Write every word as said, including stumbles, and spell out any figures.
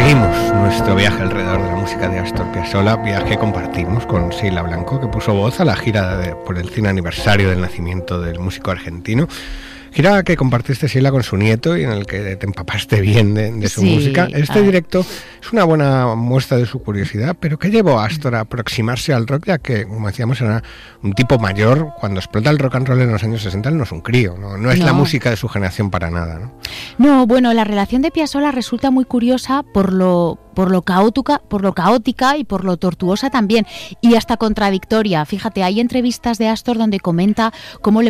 Seguimos nuestro viaje alrededor de la música de Astor Piazzolla, viaje que compartimos con Sheila Blanco, que puso voz a la gira de, por el cien aniversario del nacimiento del músico argentino. Gira que compartiste, Sheila, con su nieto y en el que te empapaste bien de, de su sí, música. Este directo es una buena muestra de su curiosidad, pero ¿qué llevó a Astor a aproximarse al rock? Ya que, como decíamos, era un tipo mayor. Cuando explota el rock and roll en los años sesenta, él no es un crío, no, no es no. la música de su generación para nada, ¿no? No, bueno, la relación de Piazzolla resulta muy curiosa por lo... por lo caótica, por lo caótica y por lo tortuosa también, y hasta contradictoria. Fíjate, hay entrevistas de Astor donde comenta cómo le